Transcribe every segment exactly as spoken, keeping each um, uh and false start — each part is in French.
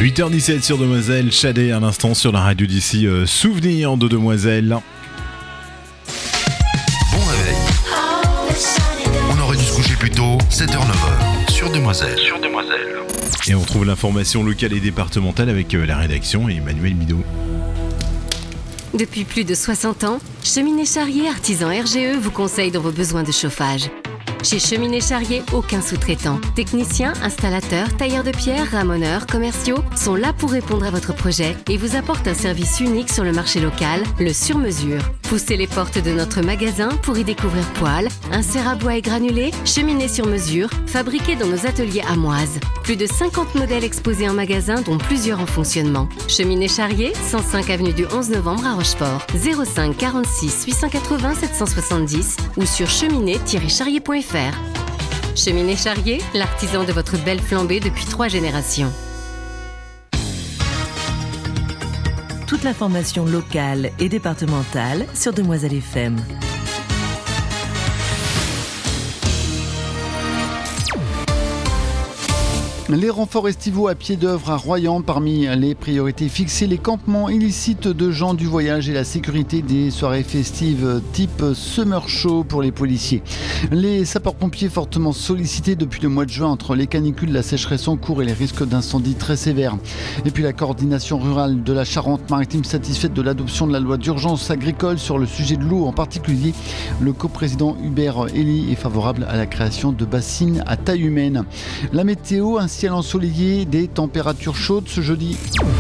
huit heures dix-sept sur Demoiselle, Shadé un instant sur la radio d'ici, euh, souvenir de Demoiselle. Bon réveil. On aurait dû se coucher plus tôt, sept heures neuf heures, sur Demoiselle. Sur Demoiselle. Et on trouve l'information locale et départementale avec euh, la rédaction et Emmanuel Midot. Depuis plus de soixante ans, Cheminée Charrier Artisan R G E vous conseille dans vos besoins de chauffage. Chez Cheminée Charrier, aucun sous-traitant. Techniciens, installateurs, tailleurs de pierre, ramoneurs, commerciaux sont là pour répondre à votre projet et vous apportent un service unique sur le marché local, le sur-mesure. Poussez les portes de notre magasin pour y découvrir poêles, inserts à bois et granulés, cheminées sur mesure, fabriquées dans nos ateliers amoises. Plus de cinquante modèles exposés en magasin, dont plusieurs en fonctionnement. Cheminée Charrier, cent cinq avenue du onze novembre à Rochefort, zéro cinq quarante-six huit cent quatre-vingts sept cent soixante-dix ou sur cheminée tiret charrier point f r. Cheminée Charrier, l'artisan de votre belle flambée depuis trois générations. Toute l'information locale et départementale sur Demoiselle F M. Les renforts estivaux à pied d'œuvre à Royan, parmi les priorités fixées, les campements illicites de gens du voyage et la sécurité des soirées festives type Summer Show pour les policiers. Les sapeurs-pompiers fortement sollicités depuis le mois de juin entre les canicules, la sécheresse en cours et les risques d'incendie très sévères. Et puis la coordination rurale de la Charente-Maritime satisfaite de l'adoption de la loi d'urgence agricole sur le sujet de l'eau en particulier. Le coprésident Hubert Elie est favorable à la création de bassines à taille humaine. La météo, un ciel ensoleillé, des températures chaudes ce jeudi.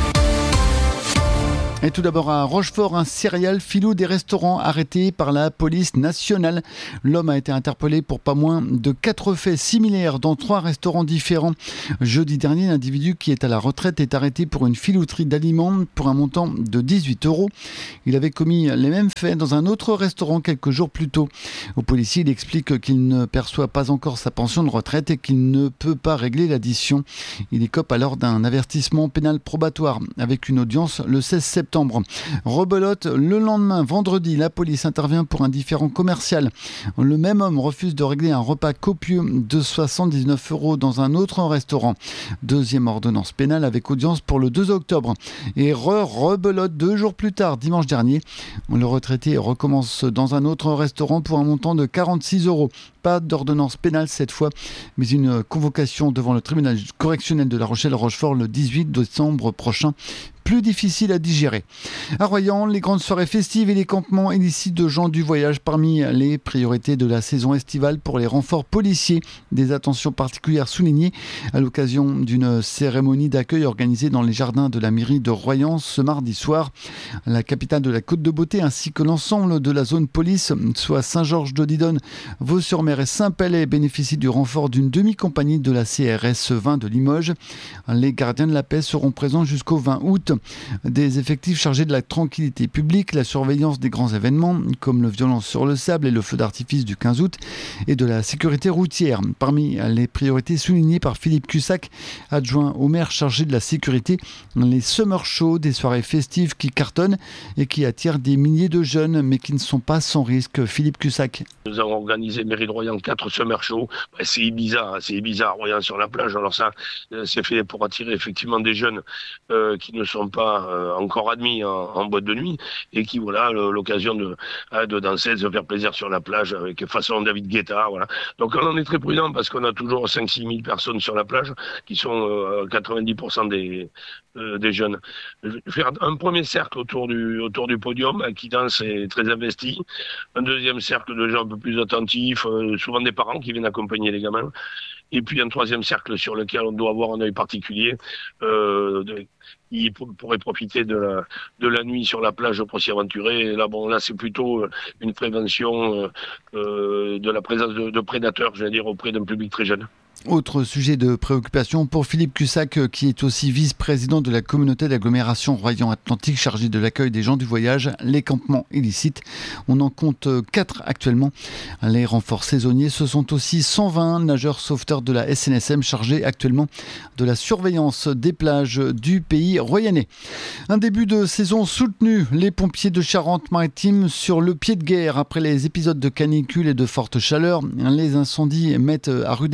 Et tout d'abord à Rochefort, un serial filou des restaurants arrêté par la police nationale. L'homme a été interpellé pour pas moins de quatre faits similaires dans trois restaurants différents. Jeudi dernier, l'individu qui est à la retraite est arrêté pour une filouterie d'aliments pour un montant de dix-huit euros. Il avait commis les mêmes faits dans un autre restaurant quelques jours plus tôt. Au policier, il explique qu'il ne perçoit pas encore sa pension de retraite et qu'il ne peut pas régler l'addition. Il écope alors d'un avertissement pénal probatoire avec une audience le seize septembre. Rebelote, le lendemain, vendredi, la police intervient pour un différend commercial. Le même homme refuse de régler un repas copieux de soixante-dix-neuf euros dans un autre restaurant. Deuxième ordonnance pénale avec audience pour le deux octobre. Et re-rebelote deux jours plus tard, dimanche dernier. Le retraité recommence dans un autre restaurant pour un montant de quarante-six euros. Pas d'ordonnance pénale cette fois, mais une convocation devant le tribunal correctionnel de La Rochelle-Rochefort le dix-huit décembre prochain. Plus difficile à digérer. À Royan, les grandes soirées festives et les campements illicites de gens du voyage parmi les priorités de la saison estivale pour les renforts policiers. Des attentions particulières soulignées à l'occasion d'une cérémonie d'accueil organisée dans les jardins de la mairie de Royan ce mardi soir. La capitale de la Côte de Beauté ainsi que l'ensemble de la zone police, soit Saint-Georges-de-Didonne, Vaux-sur-Mer et Saint-Palais, bénéficient du renfort d'une demi-compagnie de la C R S vingt de Limoges. Les gardiens de la paix seront présents jusqu'au vingt août. Des effectifs chargés de la tranquillité publique, la surveillance des grands événements comme le violence sur le sable et le feu d'artifice du quinze août et de la sécurité routière. Parmi les priorités soulignées par Philippe Cussac, adjoint au maire chargé de la sécurité, les Summer Show, des soirées festives qui cartonnent et qui attirent des milliers de jeunes mais qui ne sont pas sans risque. Philippe Cussac. Nous avons organisé mairie de Royan quatre Summer Show. Ben, c'est Ibiza, c'est Ibiza, Royan sur la plage. Alors ça, c'est fait pour attirer effectivement des jeunes euh, qui ne sont pas euh, encore admis en, en boîte de nuit et qui voilà l'occasion de, hein, de danser, de se faire plaisir sur la plage avec façon David Guetta. Voilà. Donc on en est très prudent parce qu'on a toujours cinq six mille personnes sur la plage qui sont euh, quatre-vingt-dix pour cent des, euh, des jeunes. Je vais faire un premier cercle autour du, autour du podium qui danse et très investi. Un deuxième cercle de gens un peu plus attentifs, euh, souvent des parents qui viennent accompagner les gamins. Et puis un troisième cercle sur lequel on doit avoir un œil particulier, euh, de, qui pourrait profiter de la, de la nuit sur la plage pour s'y aventurer. Et là, bon, là, c'est plutôt une prévention euh, de la présence de, de prédateurs, je veux dire, auprès d'un public très jeune. Autre sujet de préoccupation pour Philippe Cussac, qui est aussi vice-président de la communauté d'agglomération Royan-Atlantique chargée de l'accueil des gens du voyage, les campements illicites. On en compte quatre actuellement. Les renforts saisonniers, ce sont aussi cent vingt nageurs sauveteurs de la S N S M chargés actuellement de la surveillance des plages du pays royannais. Un début de saison soutenu, les pompiers de Charente-Maritime sur le pied de guerre après les épisodes de canicule et de forte chaleur. Les incendies mettent à rude épreuve les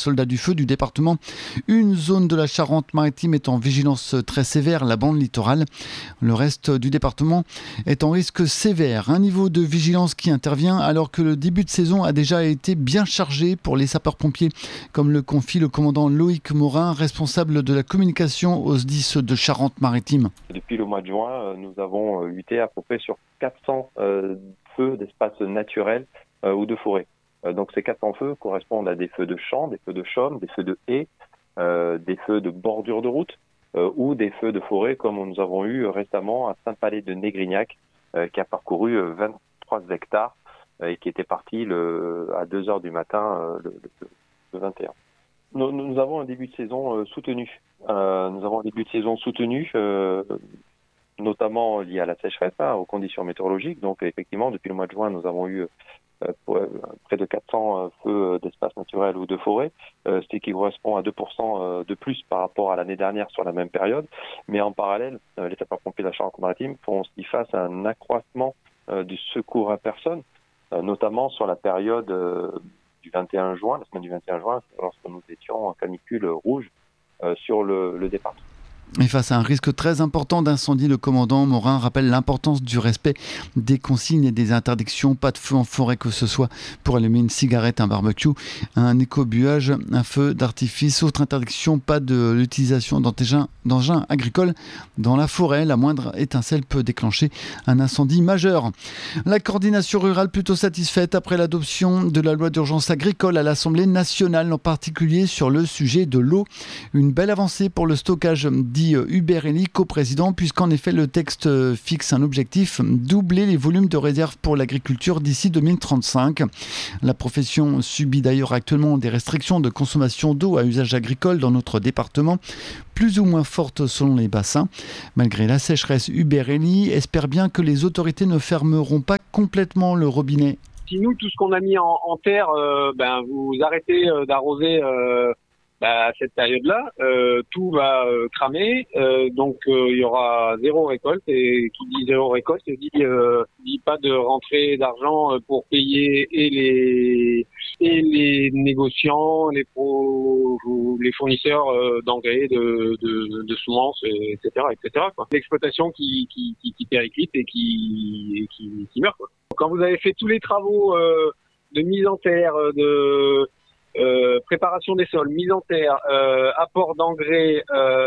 soldats du feu du département. Une zone de la Charente-Maritime est en vigilance très sévère, la bande littorale. Le reste du département est en risque sévère. Un niveau de vigilance qui intervient alors que le début de saison a déjà été bien chargé pour les sapeurs-pompiers, comme le confie le commandant Loïc Morin, responsable de la communication au S D I S de Charente-Maritime. Depuis le mois de juin, nous avons lutté à peu près sur quatre cents euh, feux d'espaces naturels euh, ou de forêt. Euh, donc ces quatre cents feux correspondent à des feux de champs, des feux de chaume, des feux de haies, euh, des feux de bordure de route euh, ou des feux de forêt comme nous avons eu récemment à Saint-Palais de Négrignac euh, qui a parcouru vingt-trois hectares euh, et qui était parti le, à deux heures du matin euh, le, le, le vingt et un. Nous, nous avons un début de saison euh, soutenu. Euh, nous avons un début de saison soutenu, euh, notamment lié à la sécheresse, hein, aux conditions météorologiques. Donc effectivement, depuis le mois de juin, nous avons eu euh, pour, euh, près de quatre cents euh, feux d'espace naturel ou de forêt, euh, ce qui correspond à deux pour cent de plus par rapport à l'année dernière sur la même période. Mais en parallèle, euh, les sapeurs-pompiers de la Charente-Maritime font aussi face à un accroissement euh, du secours à personne, euh, notamment sur la période euh, du vingt et un juin, la semaine du vingt et un juin, lorsque nous étions en canicule rouge euh, sur le, le département. Et face à un risque très important d'incendie, le commandant Morin rappelle l'importance du respect des consignes et des interdictions. Pas de feu en forêt que ce soit pour allumer une cigarette, un barbecue, un écobuage, un feu d'artifice. Autre interdiction, pas de l'utilisation d'engins, d'engins agricoles dans la forêt. La moindre étincelle peut déclencher un incendie majeur. La coordination rurale plutôt satisfaite après l'adoption de la loi d'urgence agricole à l'Assemblée nationale, en particulier sur le sujet de l'eau. Une belle avancée pour le stockage, dit Hubert Elie, coprésident, puisqu'en effet le texte fixe un objectif, doubler les volumes de réserve pour l'agriculture d'ici deux mille trente-cinq. La profession subit d'ailleurs actuellement des restrictions de consommation d'eau à usage agricole dans notre département, plus ou moins fortes selon les bassins. Malgré la sécheresse, Hubert Elie espère bien que les autorités ne fermeront pas complètement le robinet. Si nous, tout ce qu'on a mis en, en terre, euh, ben, vous arrêtez euh, d'arroser euh Bah, à cette période-là, euh, tout va euh, cramer, euh, donc il euh, y aura zéro récolte, et qui dit zéro récolte dit, euh, dit pas de rentrée d'argent pour payer et les et les négociants, les pro, les fournisseurs euh, d'engrais, de, de, de semences, et cetera, et cetera. Quoi. L'exploitation qui, qui, qui, qui périclite et qui, et qui, qui meurt. Quoi. Quand vous avez fait tous les travaux euh, de mise en terre, de Euh, préparation des sols, mise en terre, euh, apport d'engrais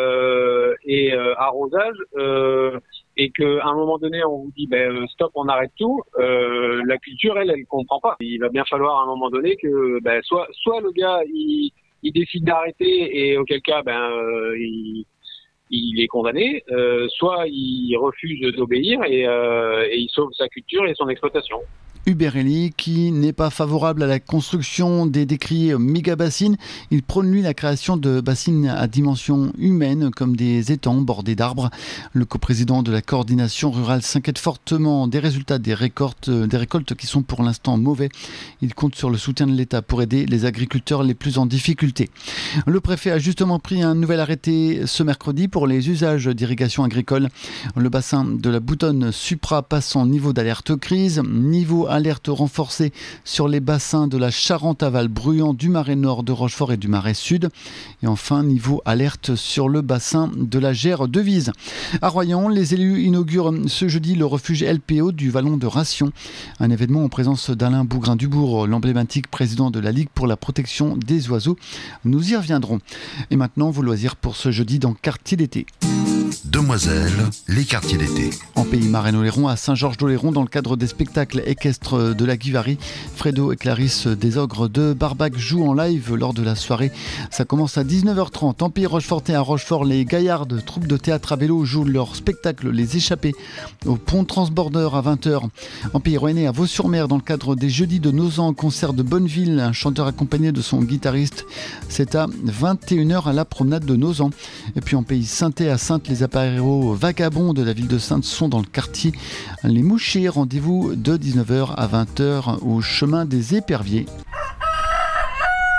euh, et euh, arrosage, euh, et qu'à un moment donné on vous dit ben stop, on arrête tout, euh, la culture elle elle comprend pas. Il va bien falloir à un moment donné que ben soit soit le gars il, il décide d'arrêter et auquel cas ben euh, il il est condamné, euh, soit il refuse d'obéir et, euh, et il sauve sa culture et son exploitation. Hubert Elie, qui n'est pas favorable à la construction des décriés méga-bassines. Il prône, lui, la création de bassines à dimension humaine, comme des étangs bordés d'arbres. Le coprésident de la coordination rurale s'inquiète fortement des résultats des récoltes, des récoltes qui sont pour l'instant mauvais. Il compte sur le soutien de l'État pour aider les agriculteurs les plus en difficulté. Le préfet a justement pris un nouvel arrêté ce mercredi pour les usages d'irrigation agricole. Le bassin de la Boutonne Supra passe en niveau d'alerte crise, niveau alerte renforcée sur les bassins de la Charente-Aval, Bruyant, du Marais Nord, de Rochefort et du Marais Sud. Et enfin, niveau alerte sur le bassin de la Gère-Devise. À Royan, les élus inaugurent ce jeudi le refuge L P O du Vallon de Ration. Un événement en présence d'Alain Bougrain-Dubourg, l'emblématique président de la Ligue pour la protection des oiseaux. Nous y reviendrons. Et maintenant, vos loisirs pour ce jeudi dans Quartier d'été. Demoiselles, les quartiers d'été. En pays Marais-Oléron, à Saint-Georges-d'Oléron, dans le cadre des spectacles équestres de la Guivari, Fredo et Clarisse des Ogres de Barbac jouent en live lors de la soirée. Ça commence à dix-neuf heures trente. En pays Rochefortais, à Rochefort, les Gaillardes, troupes de théâtre à vélo, jouent leur spectacle Les Échappés au pont Transborder à vingt heures. En pays Rouennais, à Vaux-sur-Mer, dans le cadre des Jeudis de Nozan, concert de Bonneville, un chanteur accompagné de son guitariste. C'est à vingt et une heures à la promenade de Nozan. Et puis en pays Saintais, à Saintes, les appareils vagabonds de la ville de Saintes sont dans le quartier Les Mouchers. Rendez-vous de dix-neuf heures à vingt heures au chemin des Éperviers.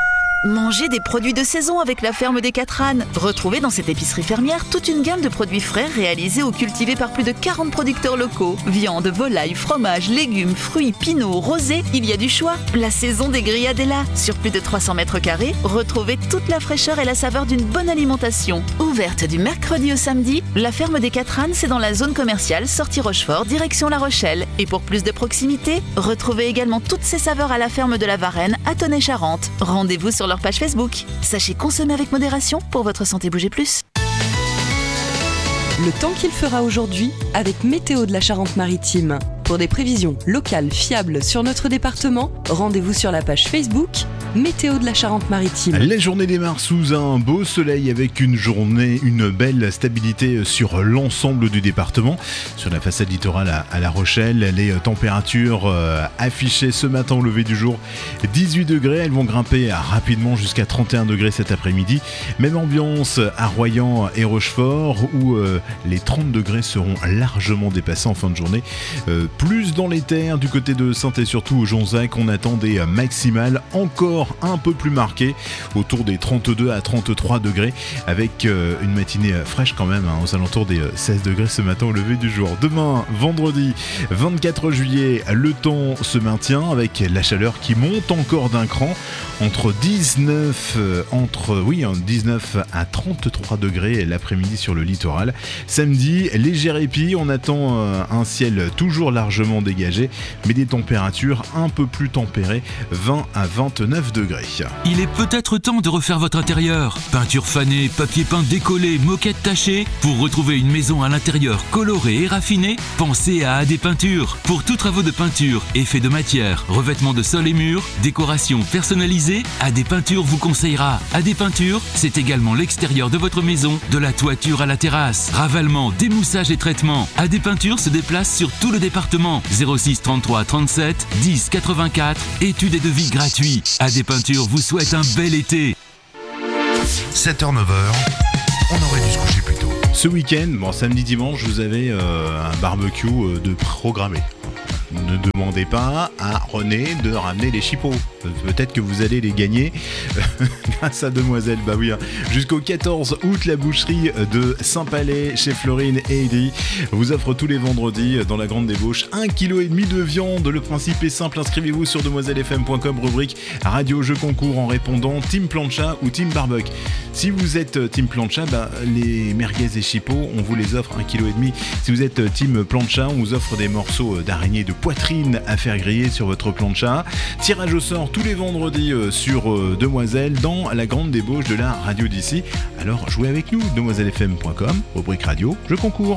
Mangez des produits de saison avec la ferme des Quatre Ânes. Retrouvez dans cette épicerie fermière toute une gamme de produits frais réalisés ou cultivés par plus de quarante producteurs locaux. Viande, volaille, fromage, légumes, fruits, pinots, rosés, il y a du choix. La saison des grillades est là. Sur plus de trois cents mètres carrés, retrouvez toute la fraîcheur et la saveur d'une bonne alimentation. Ouverte du mercredi au samedi, la ferme des Quatre Ânes, c'est dans la zone commerciale Sortie Rochefort, direction La Rochelle. Et pour plus de proximité, retrouvez également toutes ces saveurs à la ferme de la Varenne à Tonnay-Charente. Rendez-vous sur leur page Facebook. Sachez consommer avec modération pour votre santé. Bougez plus. Le temps qu'il fera aujourd'hui avec Météo de la Charente-Maritime. Pour des prévisions locales fiables sur notre département, rendez-vous sur la page Facebook Météo de la Charente-Maritime. La journée démarre sous un beau soleil avec une journée, une belle stabilité sur l'ensemble du département. Sur la façade littorale à, à La Rochelle, les températures euh, affichées ce matin au lever du jour, dix-huit degrés. Elles vont grimper rapidement jusqu'à trente et un degrés cet après-midi. Même ambiance à Royan et Rochefort où euh, les trente degrés seront largement dépassés en fin de journée. Euh, plus dans les terres, du côté de Saintes et surtout au Jonzac, on attend des maximales encore un peu plus marquées, autour des trente-deux à trente-trois degrés, avec euh, une matinée fraîche quand même, hein, aux alentours des seize degrés ce matin au lever du jour. Demain, vendredi vingt-quatre juillet, le temps se maintient avec la chaleur qui monte encore d'un cran, entre dix-neuf, euh, entre, oui, dix-neuf à trente-trois degrés l'après-midi sur le littoral. Samedi, léger répit, on attend euh, un ciel toujours largement dégagé, mais des températures un peu plus tempérées, vingt à vingt-neuf degrés. Il est peut-être temps de refaire votre intérieur. Peinture fanée, papier peint décollé, moquette tachée. Pour retrouver une maison à l'intérieur colorée et raffinée, pensez à A D Peinture. Pour tous travaux de peinture, effets de matière, revêtement de sol et murs, décoration personnalisée, A D Peinture vous conseillera. A D Peinture, c'est également l'extérieur de votre maison, de la toiture à la terrasse. Ravalement, démoussage et traitement. A D Peinture se déplace sur tout le département. zéro six trente-trois trente-sept dix quatre-vingt-quatre. Études et devis gratuits. A D Peinture vous souhaite un bel été. sept heures neuf heures, on aurait dû se coucher plus tôt. Ce week-end, bon, samedi dimanche, vous avez euh, un barbecue euh, de programmé. Ne demandez pas à René de ramener les chipots. Peut-être que vous allez les gagner grâce à Demoiselle. Bah oui, hein. Jusqu'au quatorze août, la boucherie de Saint-Palais chez Florine et Eddy vous offre tous les vendredis dans la Grande Débauche un virgule cinq kilos de viande. Le principe est simple, inscrivez-vous sur demoiselle f m point com, rubrique radio jeux concours en répondant Team Plancha ou Team Barbecue. Si vous êtes Team Plancha, bah, les merguez et chipots, on vous les offre un virgule cinq kilos. Si vous êtes Team Plancha, on vous offre des morceaux d'araignée de poitrine à faire griller sur votre plancha. Tirage au sort tous les vendredis euh, sur euh, Demoiselle dans la Grande Débauche de la radio d'ici. Alors jouez avec nous, demoiselle f m point com, rubrique radio, jeux concours.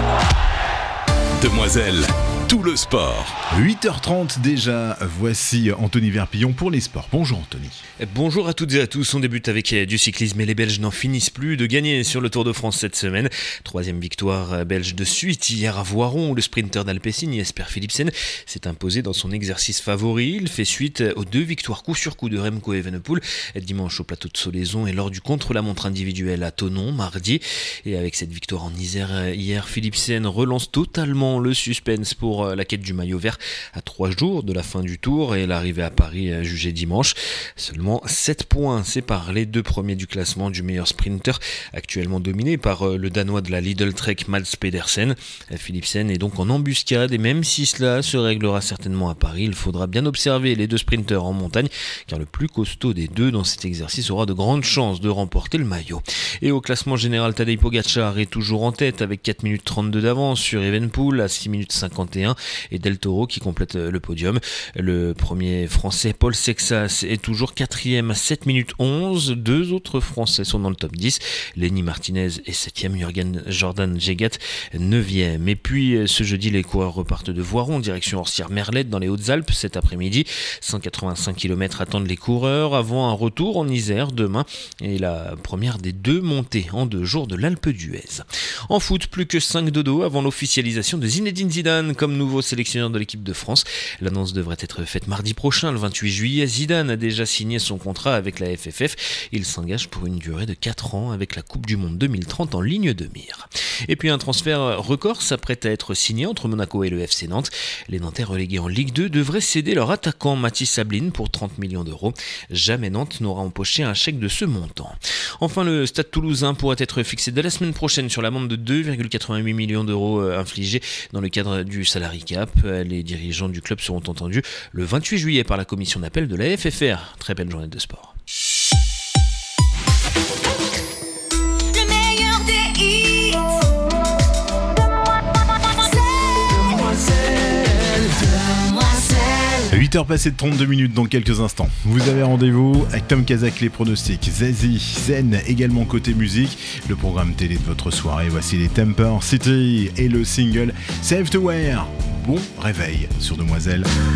Demoiselle, tout le sport. huit heures trente déjà, voici Anthony Verpillon pour les sports. Bonjour Anthony. Bonjour à toutes et à tous, on débute avec du cyclisme et les Belges n'en finissent plus de gagner sur le Tour de France cette semaine. Troisième victoire belge de suite hier à Voiron où le sprinter d'Alpecin, Jesper Philipsen, s'est imposé dans son exercice favori. Il fait suite aux deux victoires coup sur coup de Remco Evenepoel dimanche au plateau de Solaison et lors du contre-la-montre individuel à Thonon mardi. Et avec cette victoire en Isère hier, Philipsen relance totalement le suspense pour la quête du maillot vert à trois jours de la fin du Tour et l'arrivée à Paris jugée dimanche. Seulement sept points séparent les deux premiers du classement du meilleur sprinter, actuellement dominé par le Danois de la Lidl Trek Mads Pedersen. Philipsen est donc en embuscade et même si cela se réglera certainement à Paris, il faudra bien observer les deux sprinters en montagne car le plus costaud des deux dans cet exercice aura de grandes chances de remporter le maillot. Et au classement général, Tadej Pogačar est toujours en tête avec quatre minutes trente-deux d'avance sur Evenepoel à six minutes cinquante et un et Del Toro qui complète le podium. Le premier français Paul Sexas est toujours quatrième à sept minutes onze. Deux autres français sont dans le top dix. Lenny Martinez est septième, Jürgen Jordan Jegat neuvième. Et puis ce jeudi, les coureurs repartent de Voiron, direction Orsières-Merlette dans les Hautes-Alpes cet après-midi. cent quatre-vingt-cinq kilomètres attendent les coureurs avant un retour en Isère demain et la première des deux montées en deux jours de l'Alpe d'Huez. En foot, plus que cinq dodos avant l'officialisation de Zinedine Zidane comme nouveau sélectionneur de l'équipe de France. L'annonce devrait être faite mardi prochain, le vingt-huit juillet. Zidane a déjà signé son contrat avec la F F F. Il s'engage pour une durée de quatre ans avec la Coupe du Monde deux mille trente en ligne de mire. Et puis un transfert record s'apprête à être signé entre Monaco et le F C Nantes. Les Nantais relégués en Ligue deux devraient céder leur attaquant Mathis Sabline pour trente millions d'euros. Jamais Nantes n'aura empoché un chèque de ce montant. Enfin, le Stade Toulousain pourrait être fixé dès la semaine prochaine sur l'amende de deux virgule quatre-vingt-huit millions d'euros infligée dans le cadre du salary cap. Les dirigeants du club seront entendus le vingt-huit juillet par la commission d'appel de la F F R. Très belle journée de sport. Le meilleur des hits. huit heures passées de trente-deux minutes dans quelques instants. Vous avez rendez-vous avec Tom Kazak, les pronostics, Zazie, Zen également côté musique, le programme télé de votre soirée. Voici les Temper City et le single Save to Wear. Bon réveil sur Demoiselle.